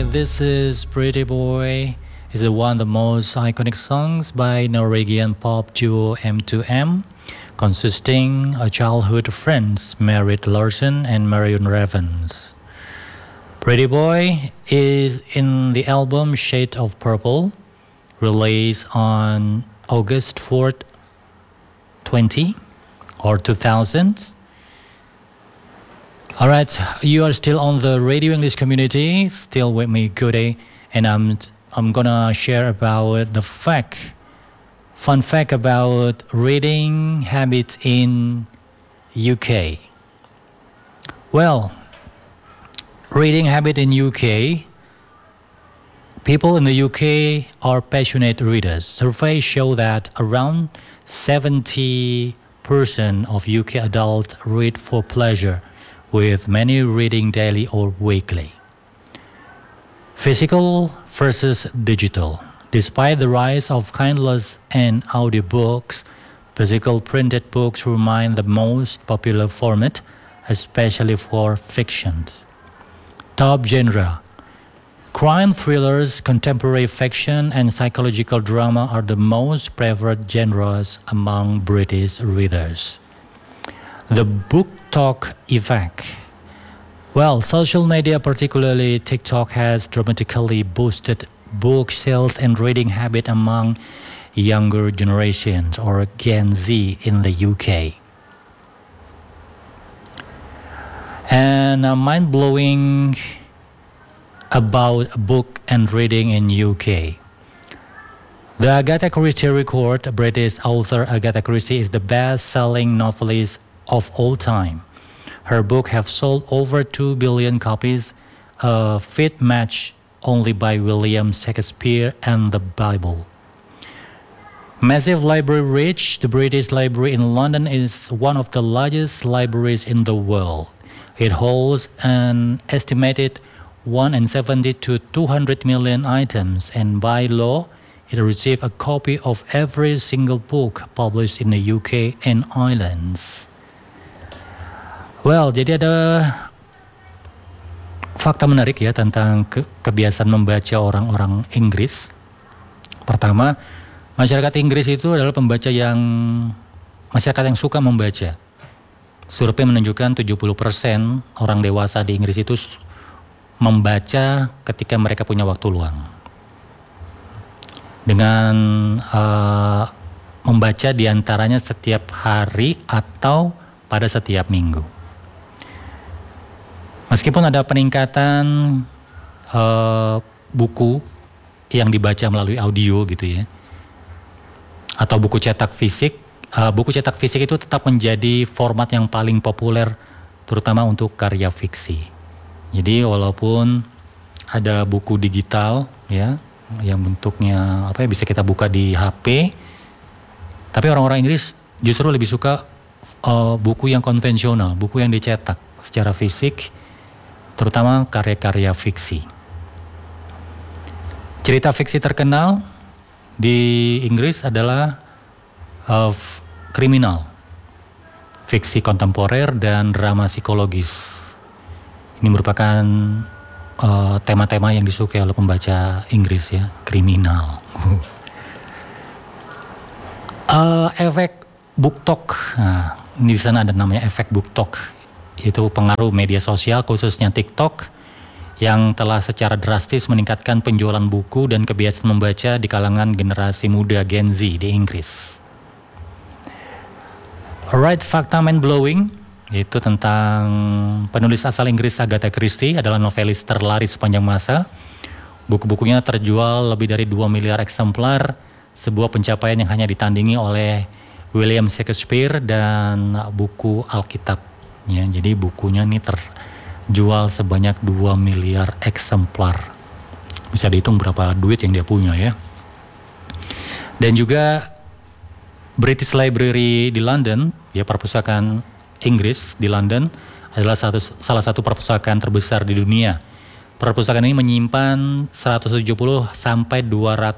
this is Pretty Boy. It's one of the most iconic songs by Norwegian pop duo M2M, consisting of childhood friends Marit Larsen and Marion Ravens. Pretty Boy is in the album Shade of Purple, released on August 4th, 2000. Alright, you are still on the Radio English community, still with me, Goody, and I'm gonna share about the fun fact about reading habits in UK. Well, reading habit in UK, people in the UK are passionate readers. Surveys show that around 70% of UK adults read for pleasure, with many reading daily or weekly. Physical versus digital. Despite the rise of Kindles and audiobooks, physical printed books remain the most popular format, especially for fiction. Top genre. Crime thrillers, contemporary fiction, and psychological drama are the most preferred genres among British readers. The book talk effect. Well, social media, particularly TikTok, has dramatically boosted book sales and reading habit among younger generations or Gen Z in the UK. And mind-blowing about book and reading in UK. The Agatha Christie record, British author Agatha Christie is the best-selling novelist of all time. Her book have sold over 2 billion copies, a feat matched only by William Shakespeare and the Bible. Massive library reach. The British Library in London is one of the largest libraries in the world. It holds an estimated 170 to 200 million items, and by law, it receives a copy of every single book published in the UK and Islands. Well, jadi ada fakta menarik ya tentang kebiasaan membaca orang-orang Inggris. Pertama, masyarakat Inggris itu adalah masyarakat yang suka membaca. Survei menunjukkan 70% orang dewasa di Inggris itu membaca ketika mereka punya waktu luang. Dengan membaca diantaranya setiap hari atau pada setiap minggu. Meskipun ada peningkatan buku yang dibaca melalui audio gitu ya, atau buku cetak fisik itu tetap menjadi format yang paling populer, terutama untuk karya fiksi. Jadi walaupun ada buku digital ya, yang bentuknya bisa kita buka di HP, tapi orang-orang Inggris justru lebih suka buku yang konvensional, buku yang dicetak secara fisik, terutama karya-karya fiksi. Cerita fiksi terkenal di Inggris adalah kriminal, fiksi kontemporer, dan drama psikologis. Ini merupakan tema-tema yang disukai oleh pembaca Inggris ya, kriminal. Efek BookTok. Nah, di sana ada namanya efek BookTok. Itu pengaruh media sosial khususnya TikTok yang telah secara drastis meningkatkan penjualan buku dan kebiasaan membaca di kalangan generasi muda Gen Z di Inggris. Alright, fakta mind-blowing yaitu tentang penulis asal Inggris Agatha Christie adalah novelis terlaris sepanjang masa. Buku-bukunya terjual lebih dari 2 miliar eksemplar, sebuah pencapaian yang hanya ditandingi oleh William Shakespeare dan buku Alkitab. Ya, jadi bukunya ini terjual sebanyak 2 miliar eksemplar. Bisa dihitung berapa duit yang dia punya ya. Dan juga British Library di London, ya perpustakaan Inggris di London adalah salah satu perpustakaan terbesar di dunia. Perpustakaan ini menyimpan 170 sampai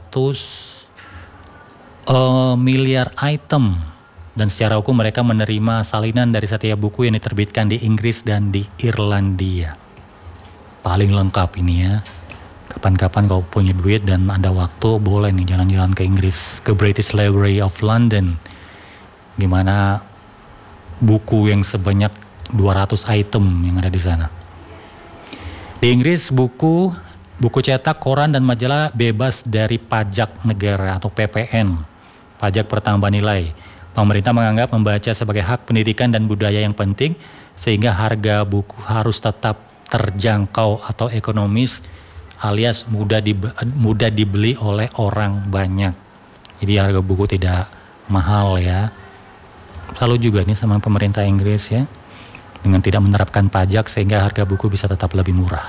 200 miliar item. Dan secara hukum mereka menerima salinan dari setiap buku yang diterbitkan di Inggris dan di Irlandia. Paling lengkap ini ya. kapan-kapan kalau punya duit dan ada waktu boleh nih jalan-jalan ke Inggris, ke British Library of London, gimana buku yang sebanyak 200 item yang ada di sana. Di Inggris buku cetak, koran dan majalah bebas dari pajak negara atau PPN, pajak pertambahan nilai. Pemerintah menganggap membaca sebagai hak pendidikan dan budaya yang penting, sehingga harga buku harus tetap terjangkau atau ekonomis, alias mudah dibeli oleh orang banyak. Jadi harga buku tidak mahal ya. Selalu juga nih sama pemerintah Inggris ya, dengan tidak menerapkan pajak sehingga harga buku bisa tetap lebih murah.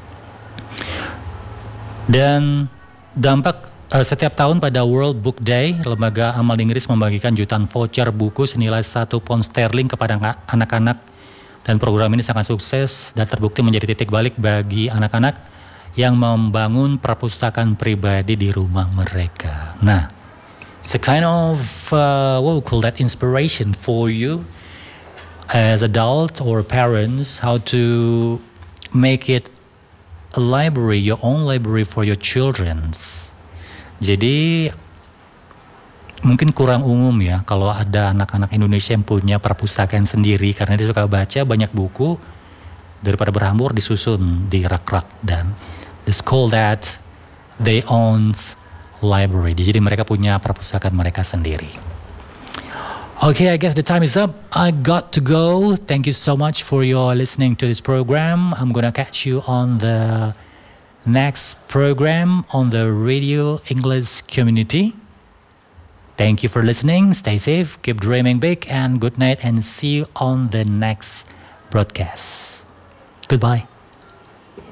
Dan dampak setiap tahun pada World Book Day, lembaga amal Inggris membagikan jutaan voucher buku senilai 1 pound sterling kepada anak-anak, dan program ini sangat sukses dan terbukti menjadi titik balik bagi anak-anak yang membangun perpustakaan pribadi di rumah mereka. Nah, it's a kind of what we call that inspiration for you as adults or parents, how to make it a library, your own library for your children. Jadi mungkin kurang umum ya kalau ada anak-anak Indonesia yang punya perpustakaan sendiri, karena dia suka baca banyak buku, daripada berhamburan disusun di rak-rak, dan it's called that they own library. Jadi mereka punya perpustakaan mereka sendiri. Okay, I guess the time is up. I got to go. Thank you so much for your listening to this program. I'm gonna catch you on the next program on the Radio English Community. Thank you for listening. Stay safe, keep dreaming big, and good night, and see you on the next broadcast. Goodbye.